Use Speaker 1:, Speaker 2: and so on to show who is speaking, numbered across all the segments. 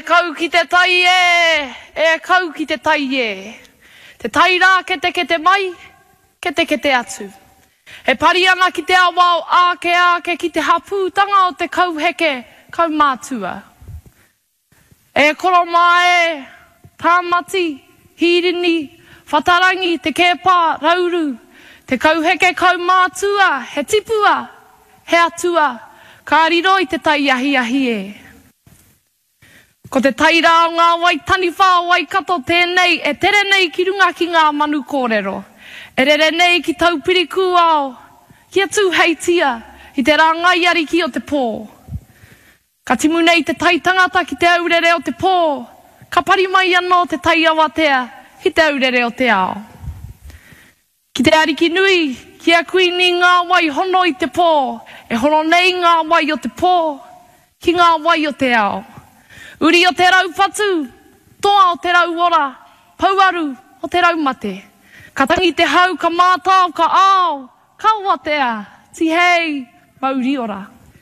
Speaker 1: kau ki te tai e kau ki te tai e. Te tai rā kete mai, kete atu. E pari ana ki te awao ake ki te hapūtanga o te kauheke, kaumātua. E koro mai, tāmati, hirini, whatarangi, te kēpā, rauru, te kauheke, kaumātua, he tipua, he atua, ka riro i te tai ahi e. Ko te tai rā o ngā wai taniwha o wai kato tēnei, e tere nei ki runga ki ngā manu kōrero. E rere nei ki tau piriku ao, ki atu heitia, i te rā ngai ari ki o te pō. Ka timu nei te tai tangata ki te aurere o te pō, ka pari mai anō te tai awatea, ki te aurere o te ao. Ki te ariki nui, ki a kui ni ngā wai hono i te pō, e hono nei ngā wai o te pō, ki ngā wai o te ao. Uri o te rau patu, toa o te rau ora, pauaru o te rau mate. Ka tangi te hau, ka mātau, ka ao, ka watea, ti hei, mauri ora.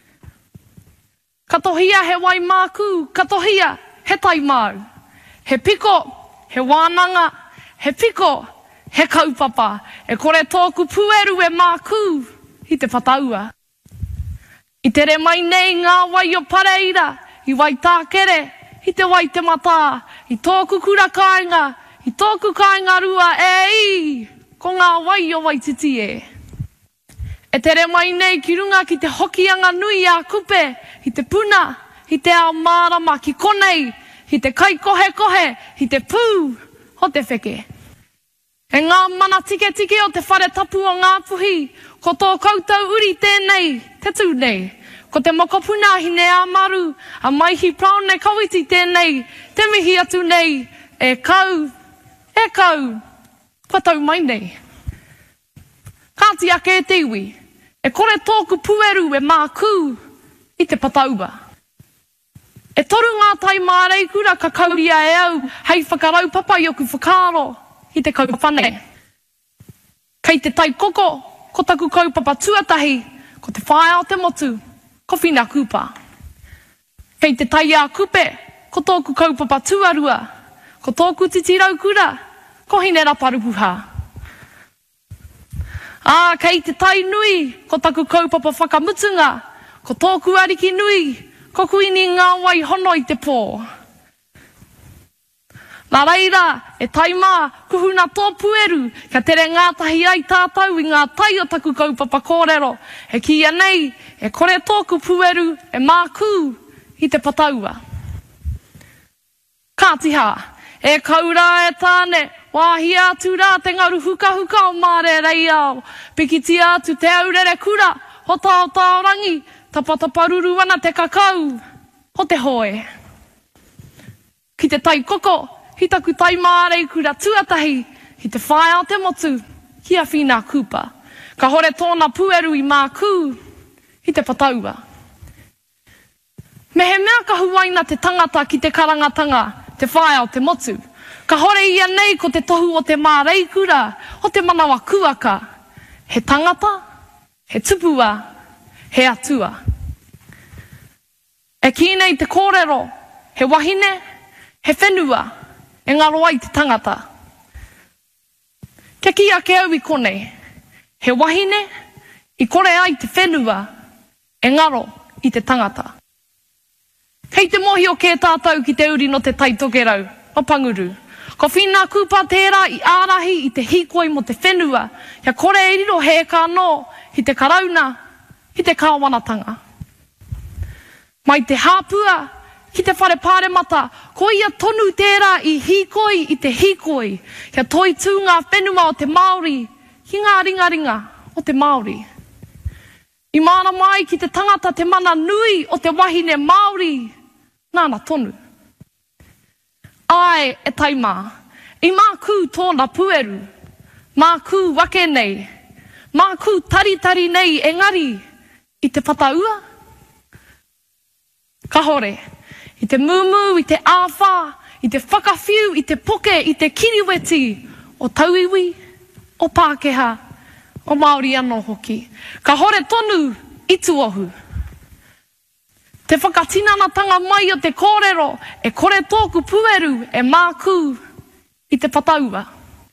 Speaker 1: Ka tohia he wai māku, ka tohia he tai mau. He piko, he wānanga, he piko, he kaupapa. E kore tōku pueru e māku i te whataua. I tere mai nei ngā wai o pareira, i wai tākere, i te wai te mata, i tōku kura kāinga, i tōku kāinga rua ko ngā wai o wai titi e. E tere mai nei ki runga ki te hokianga nui a kupe, i te puna, i te ao mārama ki konei, i te kai kohe, i te pū, o te wheke. E ngā mana tike o te whare tapu o ngā puhi, ko tō koutou uri tēnei, te tū nei. Ko te mokopuna hine a maru, a maihi praone kawiti tēnei, te mihi atu nei, e kau, patau mai nei. Kāti ake e te iwi, e kore tōku pueru e māku i te pataua. E toru ngā tai mārei kura ka kauria e au, hei whakarau papa i oku whakaro i te kaupapane. Kei te tai koko, ko taku kaupapa tuatahi, ko te whae o te motu, ko whina kupa. Kei te tai a kupe, ko tōku kaupapa tuarua, ko tōku titirau kura, ko hine raparupuha. Kei te tai nui, ko taku kaupapa whakamutunga, ko tōku ariki nui, ko kuini ngā wai hono i te pō. Nā reira, e taimā, kuhuna tō pueru, ka tere ngātahi ai tātau i ngā tai o taku kaupapa kōrero. E kia nei, e kore tōku pueru, e māku i te pataua. Kātiha, e kaura e tāne, wāhi atu rā te ngaru huka o māre rei ao. Pikiti atu te aurere kura, ho tāorangi, tapataparuru ana te kakau, ho te hoe. Ki te tai koko, hi taku tai mārei kura tuatahi, hi te whae o te motu, hi a whina kupa. Ka hore tōna pueru i māku, hi te pataua. Me he mea ka huaina te tangata ki te karangatanga, te whae o te motu. Ka hore ia nei ko te tohu o te mārei kura, o te manawa kuaka. He tangata, he tupua, he atua. E ki nei te kōrero, he wahine, he whenua, e ngaro ai te tangata. Kia ki ake au I konei, he wahine, I kore ai te whenua, e ngaro I te tangata. Kei te mohi o kē tātou ki te uri no te tai tokerau, o panguru. Ko whina kupa tērā I ārahi I te hikoi mo te whenua, kia kore e riro he ka no, I te karauna, I te kāwanatanga. Mai te hāpua, ki te whare pāre mata, ko ia tonu tērā I hikoi I te hikoi, kia toi tū ngā whenua o te Māori, ki ngā ringaringa o te Māori. I mana mai ki te tangata te mana nui o te wahine Māori, nāna tonu. Ai e taimā, I māku tōna pueru, māku wake nei, māku taritari nei engari I te pataua. Ka hore, I te mumu, I te āwha, I te whakawhiu, I te poke, I te kiriweti o tauiwi, o Pākehā, o Māori anō hoki. Ka hore tonu I tuohu. Te whakatinanatanga mai o te kōrero, e kore tōku pueru, e māku i te pataua.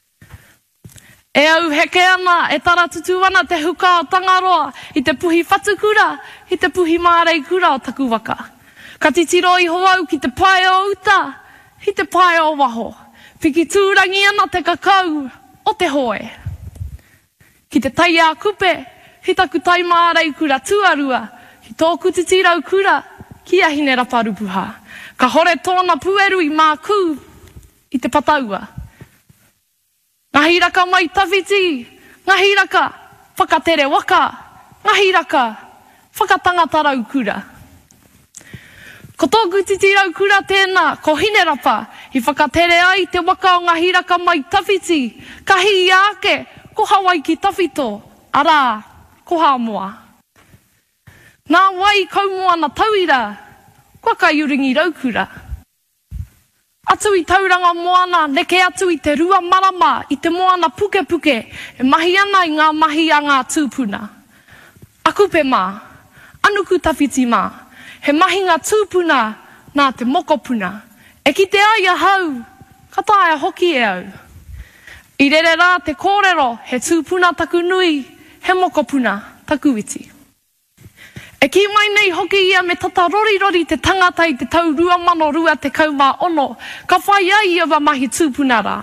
Speaker 1: E au heke ana, e taratutu ana te huka o Tangaroa, i te puhi whatukura, i te puhi mārei kura o taku waka. Ka titiro i hoau ki te pae o uta, i te pae o waho. Piki tūrangi ana te kakau o te hoe. Ki te tai a kupe, hi taku tai mārei kura tuarua, ki tōku titirau kura, ki ahine raparupuha. Ka hore tōna pueru i māku, i te pataua. Ngahi raka mai tawhiti, ngahi raka whakatere waka, ngahi raka whakatangatarau kura. Ko tōku titirau kura tēnā, ko hine rapa, i whakatere ai te waka o ngahi raka mai tawhiti, kahi i ake, ko Hawaii ki tawhito, arā, ko Hamoa. Nā wai kaumua na tauira, kua kai uringi raukura. Atu i tauranga moana, neke atu i te rua marama, i te moana puke puke, e mahi ana i ngā mahi a ngā tūpuna. Akupe mā, anuku tawhiti mā, he mahi ngā tūpuna nā te mokopuna. E ki te ai a hau, ka tae hoki e au. I rere rā te kōrero, he tūpuna taku nui, he mokopuna taku iti. E ki mai nei hoki ia me tata rori te tangata i te tau 2002 te kaumā ono, ka whai ai ia wa mahi tūpuna rā.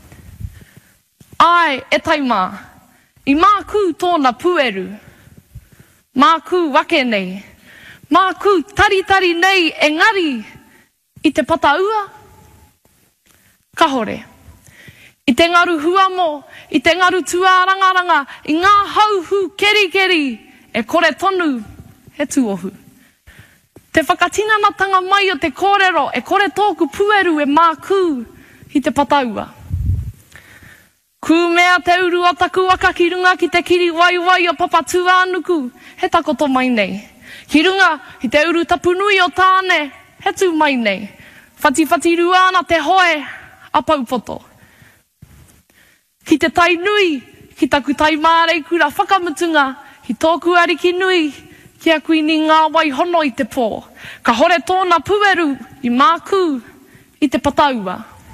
Speaker 1: Ai, e taimā, i māku tōna pueru, māku wake nei, māku taritari nei engari i te pataua. Ka hore, i te ngaru huamo, i te ngaru tuārangaranga, i ngā hauhu keri, e kore tonu, he tuohu. Te whakatinanatanga mai o te kōrero, e kore tōku pueru e māku i te pataua. Ku mea te uru o taku waka ki runga ki te kiri waiwai o papa tuānuku, he takoto mai nei. Ki runga i te uru tapunui o tāne, he tū mai nei. Whati ruana te hoe a paupoto. Ki te tai nui, ki taku tai mārei kura whakamutunga, ki tōku ariki nui, kia kui ni ngā wai hono i te pō. Ka hore tōna pueru i māku i te pataua.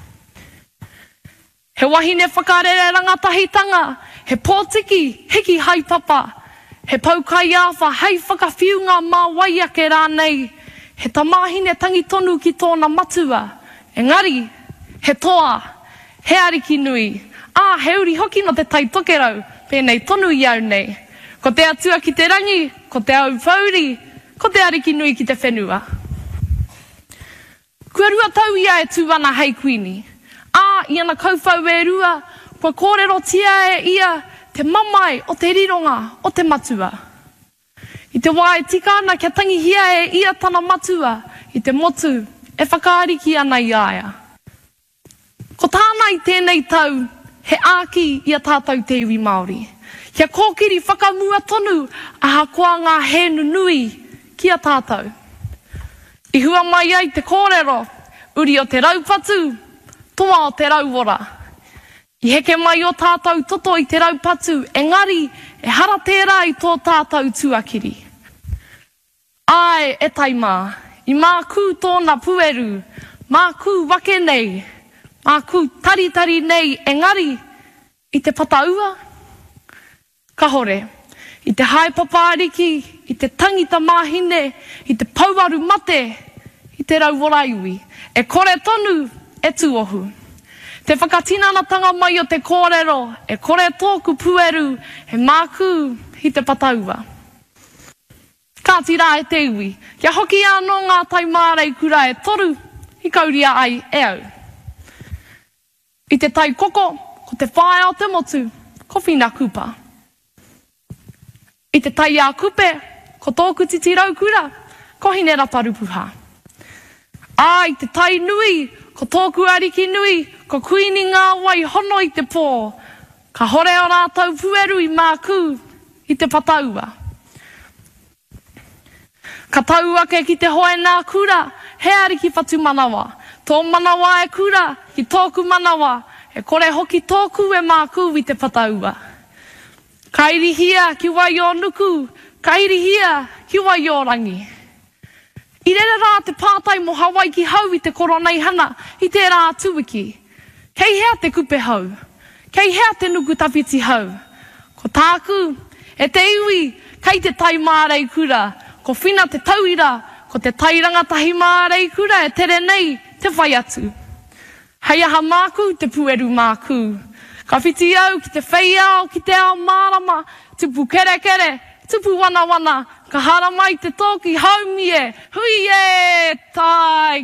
Speaker 1: He wahine whakarere rangatahitanga, he pōtiki hiki haipapa, he paukai āwha hei whakawhiunga mā waiake rānei, he tamahine tangi tonu ki tōna matua, engari, he toa, he ariki nui, he uri hoki no te tai tokerau, pēnei tonu i au nei. Ko te atua ki te rangi, ko te au whauri, ko te ariki nui ki te whenua. Kua rua tau ia e tūwana hei kuini. I ana kauwhau e rua, kua kōrero tia e ia te mamai o te rironga o te matua. I te wā e tika ana kia tangihia e ia tana matua, i te motu e whakaariki ana i aia. Ko tāna i tēnei tau, he āki i a tātou te iwi Māori. Kia kōkiri whakamua tonu a hakoa ngā hēnu nui ki a tātou. I hua mai ai te kōrero, uri o te raupatu, toa o te rauora. I heke mai o tātou toto i te raupatu, engari e hara tērā i tō tātou tuakiri. Ai, e taimā, i māku tōna pueru, māku wake nei, māku taritari nei, engari i te pataua. Ka hore, i te haepapa ariki, i te tangita māhine, i te pauaru mate, i te rauworaiwi. E kore tonu, e tuohu. Te whakatinanatanga mai o te kōrero, e kore tōku pueru, he māku i te pataua. Ka tira e te iwi, kia hoki anō ngā tai mārei kura e toru, i kauria ai e au. I te tai koko, ko te whae o te motu, ko whina kupa. I te tai a kupe, ko tōku titi raukura, ko hine raparupuha. I te tai nui, ko tōku ariki nui, ko kuini ngā wai hono i te pō, ka hore o rātau pueru i māku i te pataua. Ka tauake ki te hoe nā kura, he ariki whatu manawa. Tō manawa e kura, ki tōku manawa, e kore hoki tōku e māku i te pataua. Kairihia ki wai o nuku, kairihia ki wai o rangi. I rere rā te pātai mo Hawaii ki hau I te koronei hana, I te rā tuiki. Kei hea te kupe hau. Kei hea te nuku tawhiti hau. Ko tāku, e te iwi, kei te tai mārei kura. Ko whina te tauira, ko te tairanga tahi mārei kura, e tere nei, te whai atu. Hei aha māku, te pueru māku. Ka whiti au, ki te whai au, ki te ao mārama, tupu kere kere, tupu wana wana, ka hara mai te toki haumie, hui e, tai.